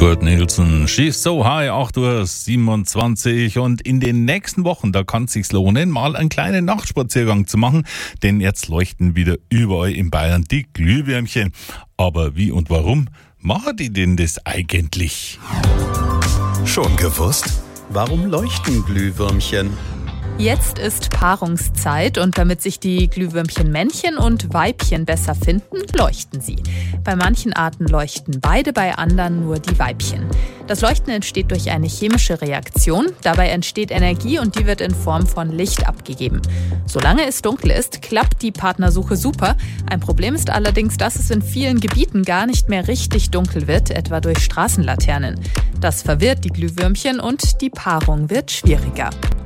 Kurt Nielsen, She's So High, 8:27 Uhr. Und in den nächsten Wochen, da kann es sich lohnen, mal einen kleinen Nachtspaziergang zu machen, denn jetzt leuchten wieder überall in Bayern die Glühwürmchen. Aber wie und warum machen die denn das eigentlich? Schon gewusst? Warum leuchten Glühwürmchen? Jetzt ist Paarungszeit und damit sich die Glühwürmchen Männchen und Weibchen besser finden, leuchten sie. Bei manchen Arten leuchten beide, bei anderen nur die Weibchen. Das Leuchten entsteht durch eine chemische Reaktion. Dabei entsteht Energie und die wird in Form von Licht abgegeben. Solange es dunkel ist, klappt die Partnersuche super. Ein Problem ist allerdings, dass es in vielen Gebieten gar nicht mehr richtig dunkel wird, etwa durch Straßenlaternen. Das verwirrt die Glühwürmchen und die Paarung wird schwieriger.